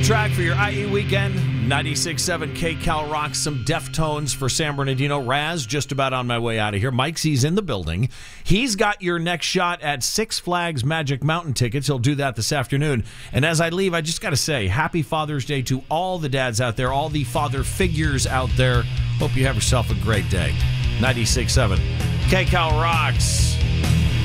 Track for your IE weekend. 96.7 KCal rocks. Some Deftones for San Bernardino. Raz, just about on my way out of here. Mike's, he's in the building. He's got your next shot at Six Flags Magic Mountain tickets. He'll do that this afternoon. And as I leave, I just got to say, happy Father's Day to all the dads out there, all the father figures out there. Hope you have yourself a great day. 96.7 KCal rocks.